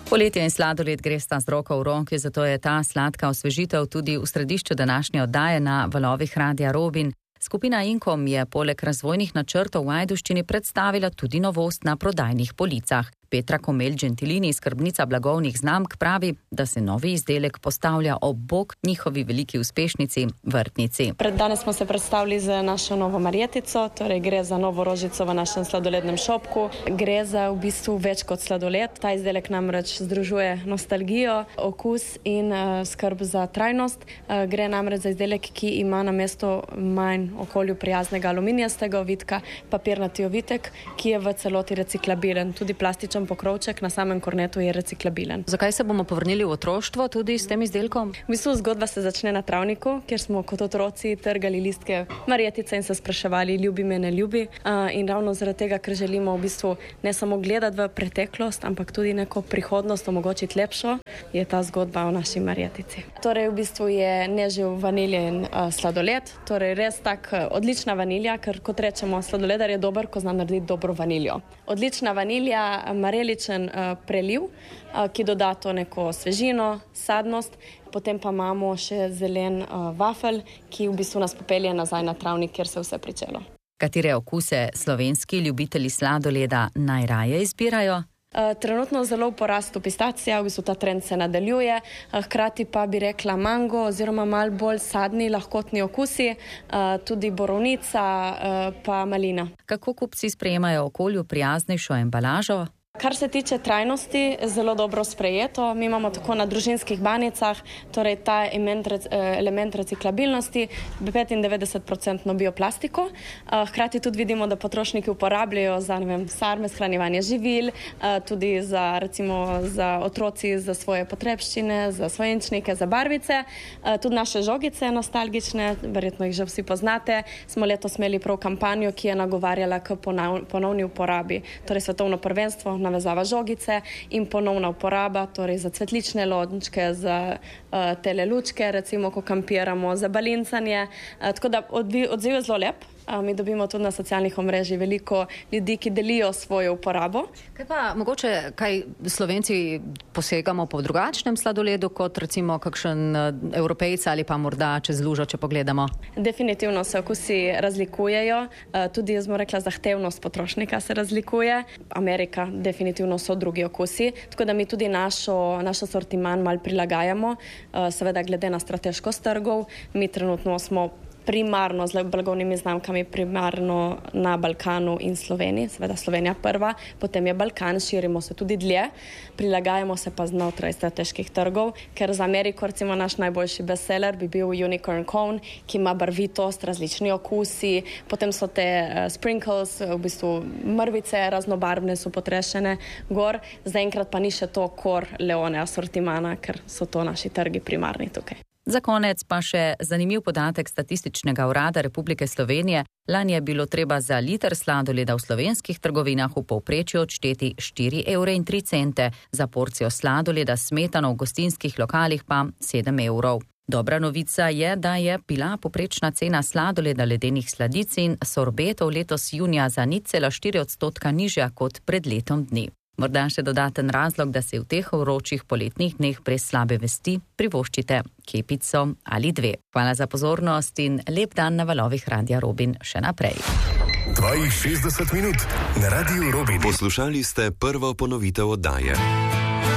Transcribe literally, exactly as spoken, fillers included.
Poletje in sladoled gresta z roko v roki, zato je ta sladka osvežitev tudi v središču današnje oddaje na valovih Radia Robin. Skupina Inkom je poleg razvojnih načrtov v Ajdovščini predstavila tudi novost na prodajnih policah. Petra Komelj Gentilini, skrbnica blagovnih znamk, pravi, da se novi izdelek postavlja ob bok njihovi veliki uspešnici vrtnici. Pred danes smo se predstavili z našo novo marjetico, torej gre za novo rožico v našem sladolednem šopku. Gre za v bistvu več kot sladoled. Ta izdelek namreč združuje nostalgijo, okus in uh, skrb za trajnost. Uh, gre namreč za izdelek, ki ima na mesto manj okolju prijaznega aluminijastega ovitka papirnati ovitek, ki je v celoti reciklabilen. Tudi plastičen pokrovček na samem kornetu je reciklabilen. Zakaj se bomo povrnili v otroštvo tudi s tem izdelkom? V bistvu zgodba se začne na travniku, kjer smo kot otroci trgali listke marjetice in se spraševali, ljubi me, ne ljubi. Uh, in ravno zaradi tega, ker želimo v bistvu ne samo gledati v preteklost, ampak tudi neko prihodnost omogočiti lepšo, je ta zgodba o naši marjetici. Torej v bistvu je neživ vaniljen uh, sladoled, torej res tak uh, odlična vanilja, ker kot rečemo, sladoledar je dober, ko zna narediti dobro vaniljo. Odlična vanilja, mareličen uh, preliv, uh, ki doda to neko svežino, sadnost, potem pa imamo še zelen uh, vafelj, ki v bistvu nas popelje nazaj na travnik, kjer se vse pričelo. Katere okuse slovenski ljubitelji sladoleda najraje izbirajo? Uh, trenutno zelo v porastu pistacija, v bistvu ta trend se nadaljuje, uh, hkrati pa bi rekla mango oziroma malo bolj sadni, lahkotni okusi, uh, tudi borovnica uh, pa malina. Kako kupci sprejemajo okolju prijaznejšo embalažo? Kar se tiče trajnosti, zelo dobro sprejeto. Mi imamo tako na družinskih banjicah, torej ta element reciklabilnosti, petindevetdeset procentno bioplastiko. Hkrati tudi vidimo, da potrošniki uporabljajo za, ne vem, sarme, shranjevanje živil, tudi za, recimo, za otroci, za svoje potrebščine, za svojenčnike, za barvice. Tudi naše žogice nostalgične, verjetno jih že vsi poznate. Smo letos imeli prav kampanjo, ki je nagovarjala k ponovni uporabi, torej svetovno prvenstvo, navezava žogice in ponovna uporaba, torej za cvetlične lončke, za uh, tele lučke, recimo, ko kampiramo, za balincanje. Uh, tako da odziv je zelo lep. Uh, mi dobimo tudi na socialnih omrežjih veliko ljudi, ki delijo svojo uporabo. Kaj pa mogoče, kaj Slovenci posegamo po drugačnem sladoledu, kot recimo kakšen Evropejc ali pa morda čez lužo, če pogledamo? Definitivno se okusi razlikujejo. Uh, tudi jaz bom rekla, zahtevnost potrošnika se razlikuje. Amerika, definitivno so drugi okusi, tako da mi tudi našo, naš asortiman mal prilagajamo, uh, seveda glede na strateškost trgov. Mi trenutno smo primarno z blagovnimi znamkami, primarno na Balkanu in Sloveniji, seveda Slovenija prva, potem je Balkan, širimo se tudi dlje, prilagajamo se pa znotraj strateških trgov, ker za Ameriko recimo naš najboljši bestseller bi bil Unicorn Cone, ki ima barvitost, različni okusi, potem so te uh, sprinkles, v bistvu mrvice, raznobarvne so potrešene gor, zaenkrat pa ni še to Cor Leone asortimana, ker so to naši trgi primarni tukaj. Za konec pa še zanimiv podatek Statističnega urada Republike Slovenije. Lani je bilo treba za liter sladoleda v slovenskih trgovinah v povprečju odšteti štiri evre in tri cente, za porcijo sladoleda smetano v gostinskih lokalih pa sedem evrov. Dobra novica je, da je bila povprečna cena sladoleda, ledenih sladic in sorbetov letos junija za nič cela štiri odstotka nižja kot pred letom dni. Morda še dodaten razlog, da se v teh vročih poletnih dneh brez slabe vesti privoščite kepico ali dve. Hvala za pozornost in lep dan na valovih Radia Robin še naprej. dvainšestdeset minut na Radiu Robin. Poslušali ste prvo ponovitev oddaje.